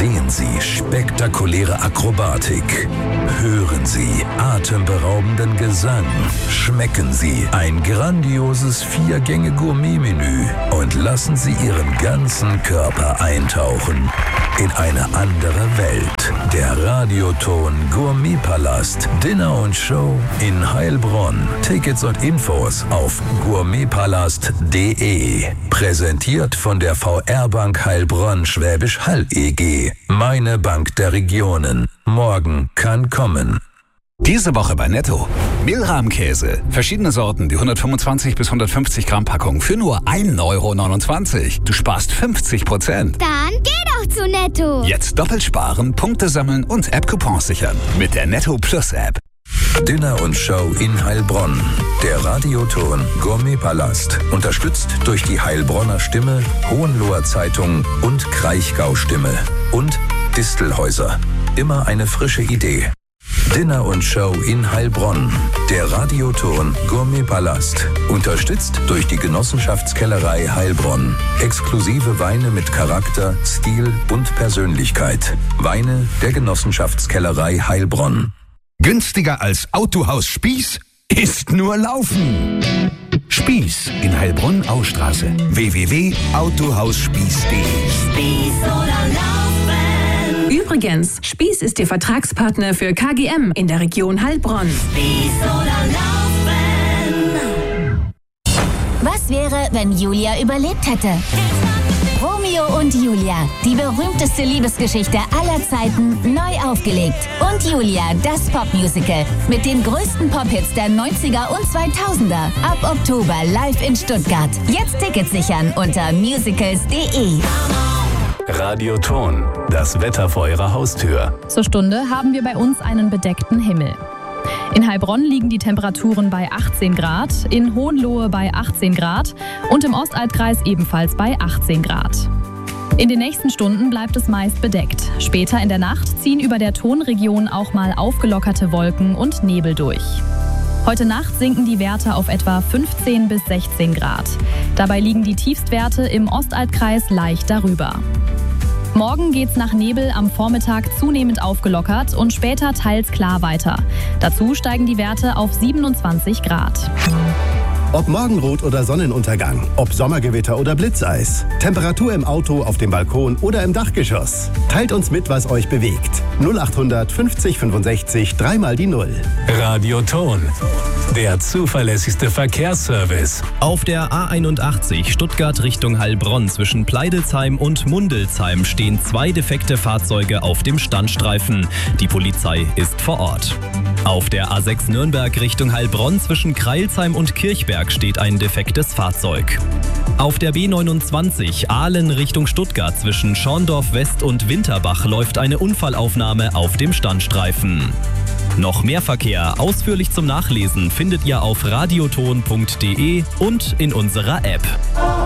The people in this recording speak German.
Sehen Sie spektakuläre Akrobatik. Hören Sie atemberaubenden Gesang. Schmecken Sie ein grandioses 4-Gänge-Gourmet-Menü und lassen Sie Ihren ganzen Körper eintauchen in eine andere Welt. Der Radioton Gourmetpalast. Dinner und Show in Heilbronn. Tickets und Infos auf gourmetpalast.de. Präsentiert von der VR Bank Heilbronn Schwäbisch Hall EG. Meine Bank der Regionen. Morgen kann kommen. Diese Woche bei Netto. Milrahmkäse. Verschiedene Sorten, die 125 bis 150 Gramm Packung für nur 1,29 €. Du sparst 50%. Dann geh doch zu Netto. Jetzt doppelt sparen, Punkte sammeln und App-Coupons sichern. Mit der Netto Plus App. Dinner und Show in Heilbronn. Der Radioton Gourmetpalast. Unterstützt durch die Heilbronner Stimme, Hohenloher Zeitung und Kraichgau Stimme. Und Distelhäuser. Immer eine frische Idee. Dinner und Show in Heilbronn. Der Radioton Gourmetpalast. Unterstützt durch die Genossenschaftskellerei Heilbronn. Exklusive Weine mit Charakter, Stil und Persönlichkeit. Weine der Genossenschaftskellerei Heilbronn. Günstiger als Autohaus Spieß ist nur Laufen. Spieß in Heilbronn-Austraße. www.autohausspieß.de. Spieß oder Laufen. Übrigens, Spieß ist Ihr Vertragspartner für KGM in der Region Heilbronn. Spieß oder Laufen. Was wäre, wenn Julia überlebt hätte? Romeo und Julia, die berühmteste Liebesgeschichte aller Zeiten, neu aufgelegt. Und Julia, das Popmusical mit den größten Pop-Hits der 90er und 2000er. Ab Oktober live in Stuttgart. Jetzt Tickets sichern unter musicals.de. Radioton, das Wetter vor Ihrer Haustür. Zur Stunde haben wir bei uns einen bedeckten Himmel. In Heilbronn liegen die Temperaturen bei 18 Grad, in Hohenlohe bei 18 Grad und im Ostalbkreis ebenfalls bei 18 Grad. In den nächsten Stunden bleibt es meist bedeckt. Später in der Nacht ziehen über der Tonregion auch mal aufgelockerte Wolken und Nebel durch. Heute Nacht sinken die Werte auf etwa 15 bis 16 Grad. Dabei liegen die Tiefstwerte im Ostalbkreis leicht darüber. Morgen geht's nach Nebel am Vormittag zunehmend aufgelockert und später teils klar weiter. Dazu steigen die Werte auf 27 Grad. Ob Morgenrot oder Sonnenuntergang, ob Sommergewitter oder Blitzeis, Temperatur im Auto, auf dem Balkon oder im Dachgeschoss. Teilt uns mit, was euch bewegt. 0800 50 65 3 mal die 0. Radioton, der zuverlässigste Verkehrsservice. Auf der A81 Stuttgart Richtung Heilbronn zwischen Pleidelsheim und Mundelsheim stehen 2 defekte Fahrzeuge auf dem Standstreifen. Die Polizei ist vor Ort. Auf der A6 Nürnberg Richtung Heilbronn zwischen Kreilsheim und Kirchberg steht ein defektes Fahrzeug. Auf der B29 Aalen Richtung Stuttgart zwischen Schorndorf West und Winterbach läuft eine Unfallaufnahme auf dem Standstreifen. Noch mehr Verkehr ausführlich zum Nachlesen findet ihr auf radioton.de und in unserer App.